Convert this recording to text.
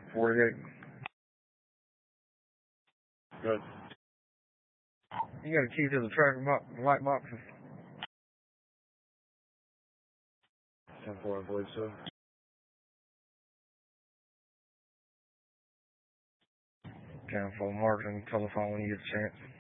48. Good. You got a key to the traffic box, light boxes? 10-4, I believe so. 10-4, marketing, telephone when you get a chance.